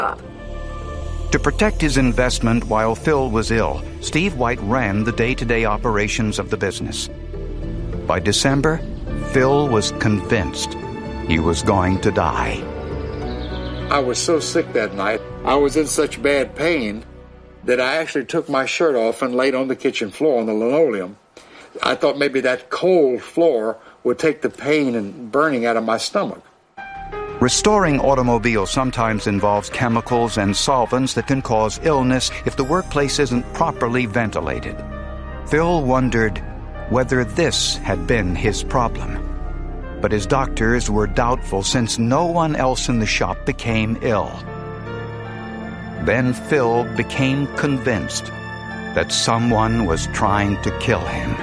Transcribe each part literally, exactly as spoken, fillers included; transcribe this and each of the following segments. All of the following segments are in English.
To protect his investment while Phil was ill, Steve White ran the day-to-day operations of the business. By December, Phil was convinced he was going to die. I was so sick that night. I was in such bad pain that I actually took my shirt off and laid on the kitchen floor on the linoleum. I thought maybe that cold floor would take the pain and burning out of my stomach. Restoring automobiles sometimes involves chemicals and solvents that can cause illness if the workplace isn't properly ventilated. Phil wondered whether this had been his problem. But his doctors were doubtful since no one else in the shop became ill. Then Phil became convinced that someone was trying to kill him.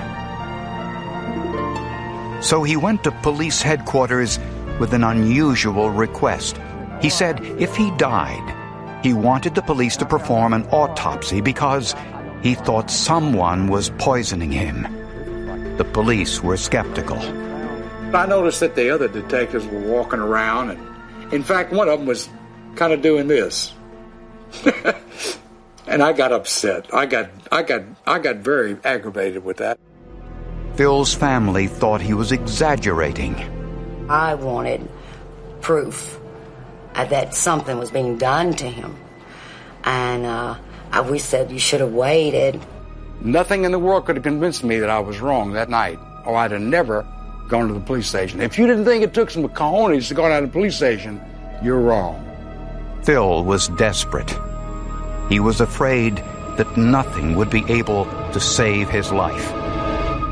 So he went to police headquarters with an unusual request. He said if he died, he wanted the police to perform an autopsy because he thought someone was poisoning him. The police were skeptical. I noticed that the other detectives were walking around, and in fact, one of them was kind of doing this. And I got upset. I got, I got, I got very aggravated with that. Phil's family thought he was exaggerating. I wanted proof uh, that something was being done to him. And uh, I, we said, you should have waited. Nothing in the world could have convinced me that I was wrong that night, or I'd have never gone to the police station. If you didn't think it took some cojones to go down to the police station, you're wrong. Phil was desperate. He was afraid that nothing would be able to save his life.